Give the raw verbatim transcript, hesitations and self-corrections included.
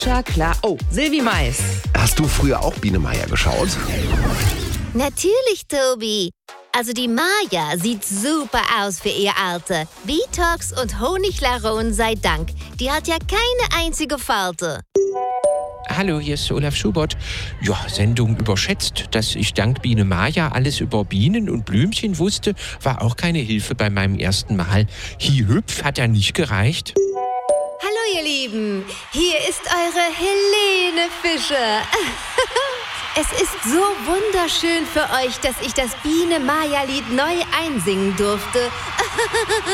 Ja, klar. Oh, Silvi Mais. Hast du früher auch Biene Meier geschaut? Natürlich, Tobi. Also die Maja sieht super aus für ihr Alter. Detox und Honiglaron sei Dank. Die hat ja keine einzige Falte. Hallo, hier ist Olaf Schubert. Ja, Sendung überschätzt. Dass ich dank Biene Maya alles über Bienen und Blümchen wusste, war auch keine Hilfe bei meinem ersten Mal. Hi-hüpf hat ja nicht gereicht. Hallo ihr Lieben, hier ist eure Helene Fischer. Es ist so wunderschön für euch, dass ich das Biene-Maja-Lied neu einsingen durfte.